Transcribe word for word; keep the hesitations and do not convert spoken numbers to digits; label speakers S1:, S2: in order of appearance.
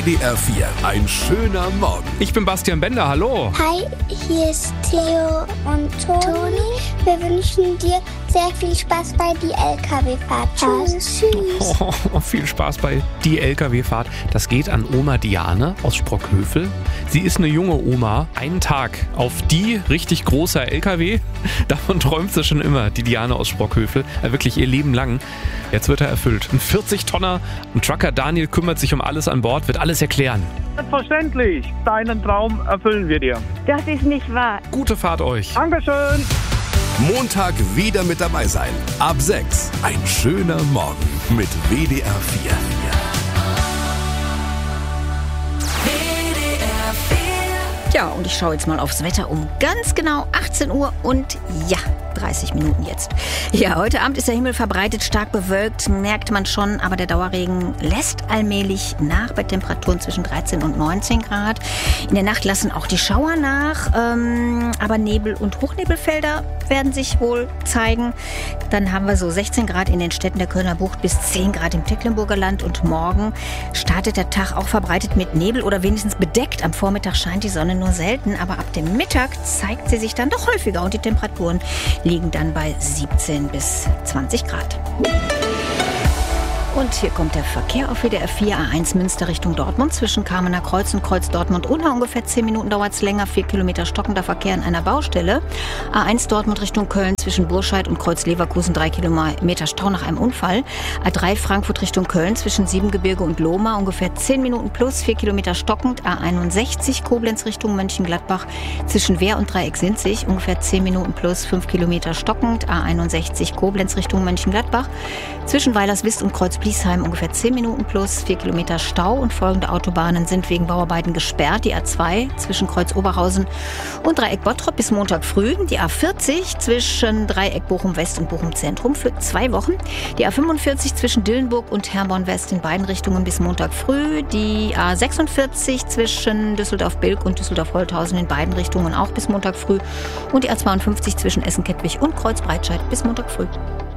S1: W D R vier, ein schöner Morgen.
S2: Ich bin Bastian Bender, hallo.
S3: Hi, hier ist Theo und Toni. Wir wünschen dir sehr viel Spaß bei die L K W-Fahrt. Tschüss.
S2: Oh, viel Spaß bei die L K W-Fahrt. Das geht an Oma Diane aus Sprockhövel. Sie ist eine junge Oma. Einen Tag auf die richtig große L K W. Davon träumt sie schon immer, die Diane aus Sprockhövel. Äh, wirklich ihr Leben lang. Jetzt wird er erfüllt. Ein vierzig-Tonner. Ein Trucker Daniel kümmert sich um alles an Bord, wird alles erklären.
S4: Selbstverständlich. Deinen Traum erfüllen wir dir.
S5: Das ist nicht wahr.
S2: Gute Fahrt euch.
S4: Dankeschön.
S1: Montag wieder mit dabei sein. Ab sechs. Ein schöner Morgen mit W D R vier.
S6: Ja, und ich schaue jetzt mal aufs Wetter um ganz genau achtzehn Uhr und ja, dreißig Minuten jetzt. Ja, heute Abend ist der Himmel verbreitet stark bewölkt, merkt man schon, aber der Dauerregen lässt allmählich nach bei Temperaturen zwischen dreizehn und neunzehn Grad. In der Nacht lassen auch die Schauer nach, ähm, aber Nebel- und Hochnebelfelder werden sich wohl zeigen. Dann haben wir so sechzehn Grad in den Städten der Kölner Bucht bis zehn Grad im Tecklenburger Land und morgen startet der Tag auch verbreitet mit Nebel oder wenigstens bedeckt. Am Vormittag scheint die Sonne nur selten, aber ab dem Mittag zeigt sie sich dann doch häufiger und die Temperaturen liegen dann bei siebzehn bis zwanzig Grad. Und hier kommt der Verkehr auf W D R vier, A eins Münster Richtung Dortmund zwischen Kamener Kreuz und Kreuz Dortmund-Unna. Ungefähr zehn Minuten dauert es länger, vier Kilometer stockender Verkehr an einer Baustelle. A eins Dortmund Richtung Köln zwischen Burscheid und Kreuz Leverkusen, drei Kilometer Stau nach einem Unfall. A drei Frankfurt Richtung Köln zwischen Siebengebirge und Lohmar, ungefähr zehn Minuten plus, vier Kilometer stockend. A einundsechzig Koblenz Richtung Mönchengladbach zwischen Wehr und Dreieck-Sinzig, ungefähr zehn Minuten plus, fünf Kilometer stockend. A einundsechzig Koblenz Richtung Mönchengladbach zwischen Weilerswist und Kreuz Bliesheim ungefähr zehn Minuten plus, vier Kilometer Stau und folgende Autobahnen sind wegen Bauarbeiten gesperrt. Die A zwei zwischen Kreuz Oberhausen und Dreieck Bottrop bis Montag früh. Die A vierzig zwischen Dreieck Bochum West und Bochum Zentrum für zwei Wochen. Die A fünfundvierzig zwischen Dillenburg und Herborn West in beiden Richtungen bis Montag früh. Die A sechsundvierzig zwischen Düsseldorf-Bilk und Düsseldorf-Holthausen in beiden Richtungen auch bis Montag früh. Und die A zweiundfünfzig zwischen Essen-Kettwig und Kreuz Breitscheid bis Montag früh.